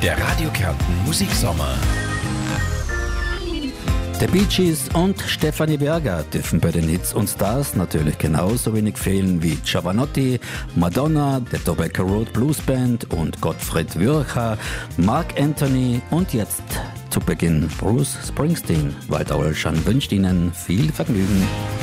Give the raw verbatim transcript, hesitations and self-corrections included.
Der Radio Kärnten Musiksommer. The Bee Gees und Stefanie Berger dürfen bei den Hits und Stars natürlich genauso wenig fehlen wie Giovanotti, Madonna, der Tobacco Road Blues Band und Gottfried Würcher, Mark Anthony und jetzt zu Beginn Bruce Springsteen. Walter Ollschan wünscht Ihnen viel Vergnügen.